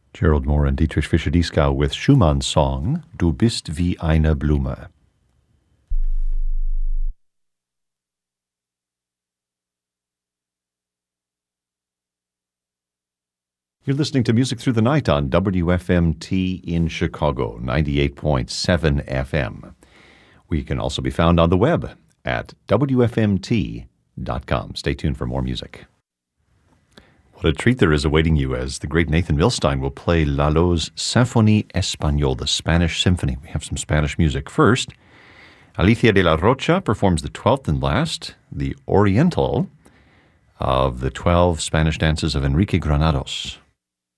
Gerald Moore and Dietrich Fischer-Dieskau with Schumann's song Du bist wie eine Blume. You're listening to Music Through the Night on WFMT in Chicago, 98.7 FM. We can also be found on the web at WFMT.com. Stay tuned for more music. What a treat there is awaiting you as the great Nathan Milstein will play Lalo's Symphonie Espagnole, the Spanish Symphony. We have some Spanish music. First, Alicia de la Rocha performs the 12th and last, the Oriental of the 12 Spanish dances of Enrique Granados.